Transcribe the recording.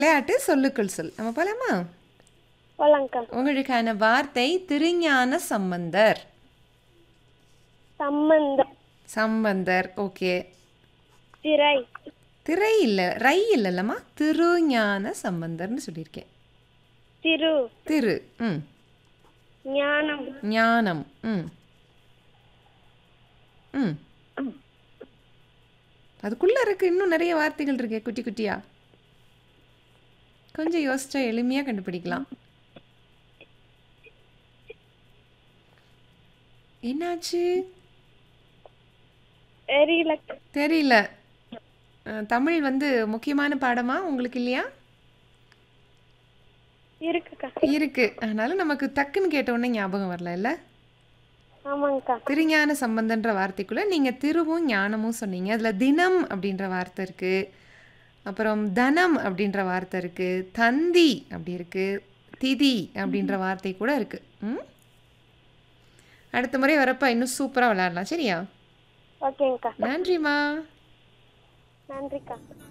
விளையாட்டு சொல்லுக்குள் சொல். நம்ம போலாமா? போலாங்க்கா. உங்களுக்கான வார்த்தை திருஞான சம்பந்தர். சம்பந்தம். சம்பந்தர். ஓகே. திரை. திரை இல்ல, ரை இல்லல்லம்மா. திருஞான சம்பந்தர்னு சொல்லியிருக்கேன். திரு. திரு. ம். ஞானம். ஞானம். ம். ம். அதுக்குள்ள இருக்கு இன்னும் நிறைய வார்த்தைகள் இருக்கே குட்டி குட்டியா. கொஞ்சம் யோசிச்சா எளிமையா கண்டுபிடிக்கலாம். என்னாச்சு? தெரியல. தெரியல. தமிழ் வந்து முக்கியமான பாடமா உங்களுக்கு இல்லையா? இருக்குக்கா. இருக்கு. அதனால நமக்கு டக்குன்னு கேட்ட உடனே ஞாபகம் வரல இல்ல? ஆமாங்கக்கா. திருஞான சம்பந்தன்ற வார்த்தைக்குள்ள நீங்க திருவும் ஞானமும் சொன்னீங்க. அதுல தினம் அப்படின்ற வார்த்தை இருக்கு. அப்புறம் தனம் அப்படின்ற வார்த்தை இருக்கு. தந்தி அப்படி இருக்கு. திதி அப்படின்ற வார்த்தை கூட இருக்கு. ம். அடுத்த முறை வரப்ப இன்னும் சூப்பரா விளையாடலாம். சரியா? ஓகேங்கக்கா. நன்றிம்மா. நன்றிக்கா.